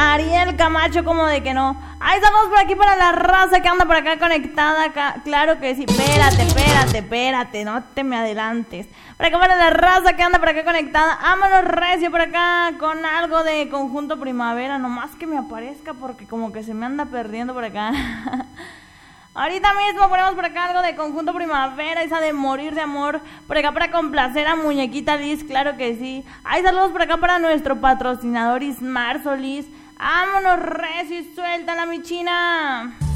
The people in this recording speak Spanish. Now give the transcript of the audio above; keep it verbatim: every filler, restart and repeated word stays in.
Ariel Camacho, como de que no. Ahí estamos por aquí para la raza que anda por acá conectada. Acá. Claro que sí. Espérate, espérate, espérate. No te me adelantes. Por acá para la raza que anda por acá conectada. Vámonos recio por acá con algo de Conjunto Primavera. Nomás que me aparezca porque como que se me anda perdiendo por acá. Ahorita mismo ponemos por acá algo de Conjunto Primavera, esa de Morir de Amor, por acá para complacer a Muñequita Liz, claro que sí. Hay saludos por acá para nuestro patrocinador Ismar Solís. Vámonos recio y suéltala mi china.